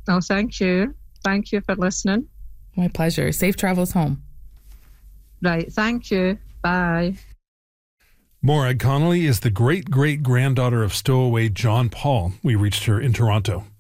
Oh, thank you. Thank you for listening. My pleasure. Safe travels home. Right. Thank you. Bye. Morag Connolly is the great-great-granddaughter of stowaway John Paul. We reached her in Toronto.